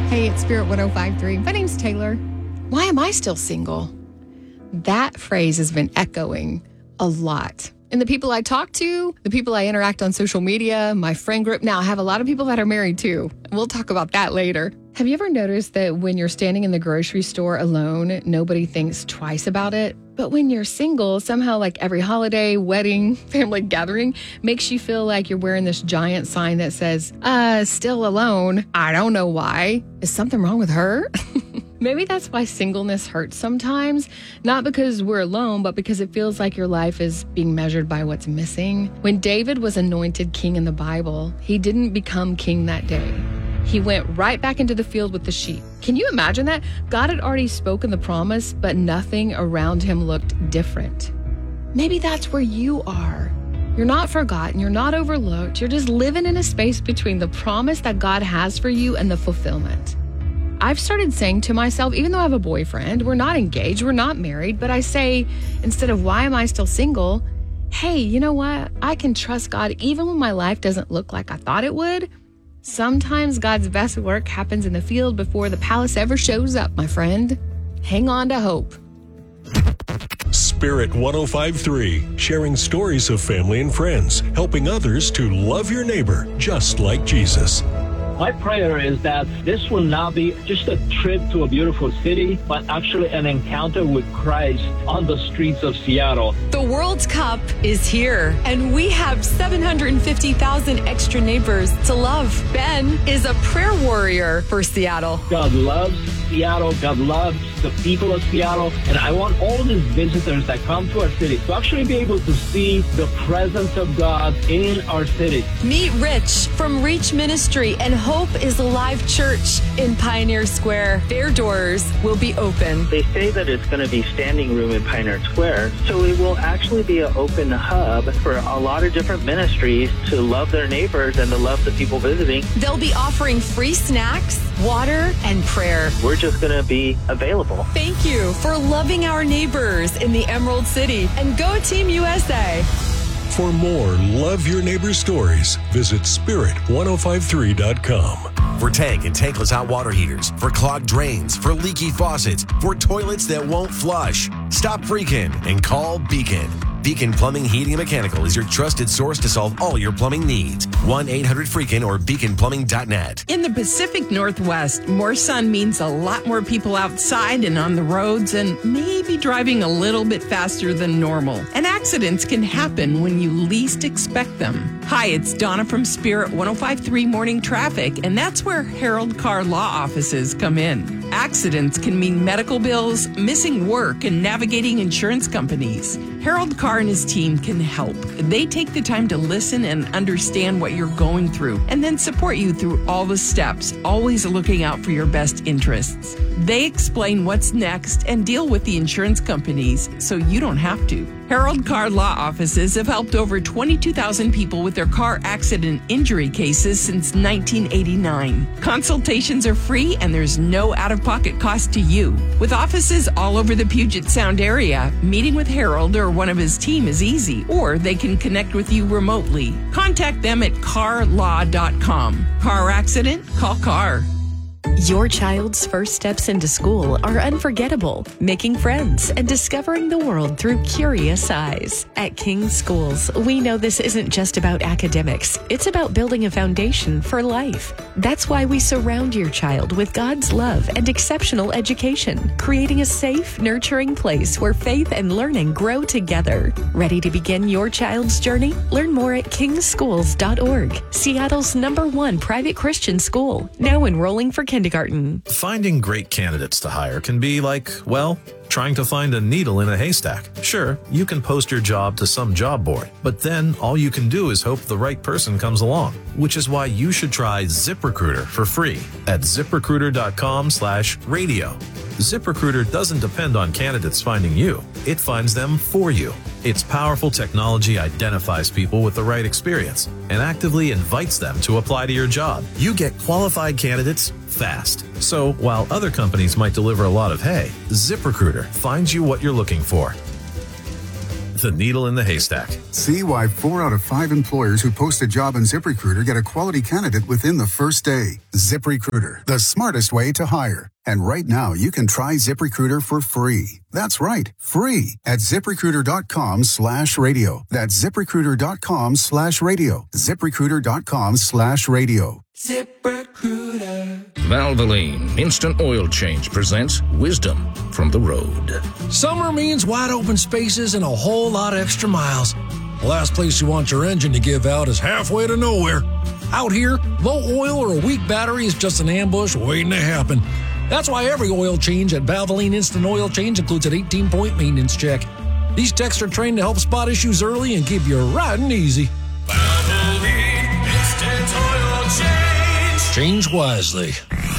Hey, it's Spirit 105.3. My name's Taylor. Why am I still single? That phrase has been echoing a lot. And the people I talk to, the people I interact on social media, my friend group. Now, I have a lot of people that are married too. And we'll talk about that later. Have you ever noticed that when you're standing in the grocery store alone, nobody thinks twice about it? But when you're single, somehow like every holiday, wedding, family gathering makes you feel like you're wearing this giant sign that says, still alone. I don't know why. Is something wrong with her? Maybe that's why singleness hurts sometimes, not because we're alone, but because it feels like your life is being measured by what's missing. When David was anointed king in the Bible, he didn't become king that day. He went right back into the field with the sheep. Can you imagine that? God had already spoken the promise, but nothing around him looked different. Maybe that's where you are. You're not forgotten. You're not overlooked. You're just living in a space between the promise that God has for you and the fulfillment. I've started saying to myself, even though I have a boyfriend, we're not engaged, we're not married, but I say, instead of why am I still single? Hey, you know what? I can trust God even when my life doesn't look like I thought it would. Sometimes God's best work happens in the field before the palace ever shows up, my friend. Hang on to hope. Spirit 105.3, sharing stories of family and friends, helping others to love your neighbor just like Jesus. My prayer is that this will not be just a trip to a beautiful city, but actually an encounter with Christ on the streets of Seattle. The World Cup is here, and we have 750,000 extra neighbors to love. Ben is a prayer warrior for Seattle. God loves Seattle. God loves the people of Seattle. And I want all these visitors that come to our city to actually be able to see the presence of God in our city. Meet Rich from Reach Ministry and Hope is Alive Church in Pioneer Square. Their doors will be open. They say that it's going to be standing room in Pioneer Square, so it will actually be an open hub for a lot of different ministries to love their neighbors and to love the people visiting. They'll be offering free snacks, water, and prayer. We're just going to be available. Thank you for loving our neighbors in the Emerald City, and go Team USA. For more Love Your Neighbor stories, visit spirit1053.com. For tank and tankless hot water heaters, for clogged drains, for leaky faucets, for toilets that won't flush, stop freaking and call Beacon. Beacon Plumbing, Heating, and Mechanical is your trusted source to solve all your plumbing needs. 1-800-FREAKIN or beaconplumbing.net. In the Pacific Northwest, more sun means a lot more people outside and on the roads and maybe driving a little bit faster than normal. And accidents can happen when you least expect them. Hi, it's Donna from Spirit 105.3 Morning Traffic, and that's where Harold Carr Law Offices come in. Accidents can mean medical bills, missing work, and navigating insurance companies. Harold Carr and his team can help. They take the time to listen and understand what you're going through and then support you through all the steps, always looking out for your best interests. They explain what's next and deal with the insurance companies so you don't have to. Harold Carr Law Offices have helped over 22,000 people with their car accident injury cases since 1989. Consultations are free and there's no out-of-pocket cost to you. With offices all over the Puget Sound area, meeting with Harold or one of his team is easy, or they can connect with you remotely. Contact them at carlaw.com. Car accident? Call Carr. Your child's first steps into school are unforgettable, making friends and discovering the world through curious eyes. At King's Schools, we know this isn't just about academics. It's about building a foundation for life. That's why we surround your child with God's love and exceptional education, creating a safe, nurturing place where faith and learning grow together. Ready to begin your child's journey? Learn more at kingschools.org, Seattle's #1 private Christian school, now enrolling for kindergarten. Finding great candidates to hire can be like, well, trying to find a needle in a haystack. Sure, you can post your job to some job board, but then all you can do is hope the right person comes along, which is why you should try ZipRecruiter for free at ziprecruiter.com/radio. ZipRecruiter doesn't depend on candidates finding you. It finds them for you. Its powerful technology identifies people with the right experience and actively invites them to apply to your job. You get qualified candidates fast. So while other companies might deliver a lot of hay, ZipRecruiter finds you what you're looking for. the needle in the haystack. See why 4 out of 5 employers who post a job on ZipRecruiter get a quality candidate within the first day. ZipRecruiter, the smartest way to hire. And right now, you can try ZipRecruiter for free. That's right, free at ZipRecruiter.com/radio. That's ZipRecruiter.com/radio. ZipRecruiter.com/radio. ZipRecruiter. Valvoline Instant Oil Change presents wisdom from the road. Summer means wide open spaces and a whole lot of extra miles. The last place you want your engine to give out is halfway to nowhere. Out here, low oil or a weak battery is just an ambush waiting to happen. That's why every oil change at Valvoline Instant Oil Change includes an 18-point maintenance check. These techs are trained to help spot issues early and keep you riding easy. Valvoline Instant Oil Change. Change wisely.